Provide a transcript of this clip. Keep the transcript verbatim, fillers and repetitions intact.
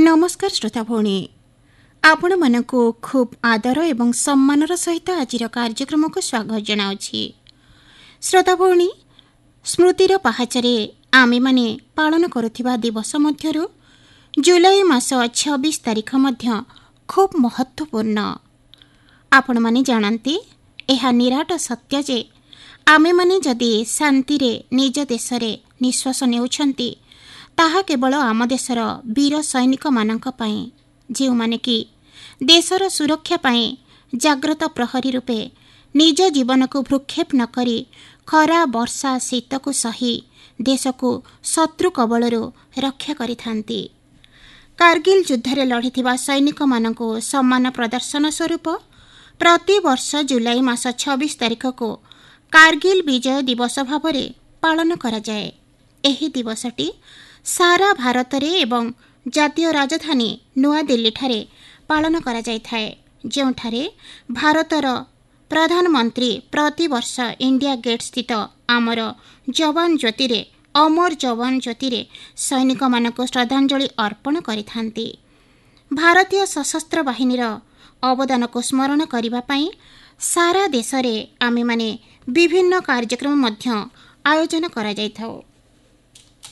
नमस्कार श्रोता भौणी आपण मानकु खूब आदर एवं सम्मानर सहित आज कार्यक्रम को स्वागत जनाउछि। श्रोता भौणी स्मृतिर पहाचरे आमे माने पालन करुथिबा दिवस मध्यरु जुलाई मास छब्बीस तारिख मध्य खूब महत्वपूर्ण। आपण माने जानन्ति एहा निराट सत्य जे आमे माने जदि शांति रे निज देशरे निश्वास नेउछन्ति ताहा केवल आम देशर वीर सैनिक मानक पई जे माने कि देशर सुरक्षा पई जाग्रत प्रहरी रूपे निज जीवन को भ्रुक्षेप न करी खरा वर्षा शीत को सही देश को शत्रु कबलरू रक्षा करिथांती। कारगिल युद्धरे लढिथिबा सैनिक मानक सम्मान प्रदर्शन स्वरूप प्रति वर्ष जुलाई मास छब्बीस तारिख को कारगिल विजय दिवस भावरे पालन करा जाए। एही दिवसटी सारा भारत रे एवं जातीय राजधानी नुआ दिल्ली ठारे पालन करा जाय थाए, जेउठारे भारतर प्रधानमंत्री प्रति वर्ष इंडिया गेट स्थित आमर जवान ज्योति रे अमर जवान ज्योति रे सैनिक मानक श्रद्धांजलि अर्पण करिथांती। भारतीय सशस्त्र बाहिनीर अवदान को स्मरण करिबा पई सारा देश रे आमे माने विभिन्न कार्यक्रम मध्य आयोजन करा जाय थाओ।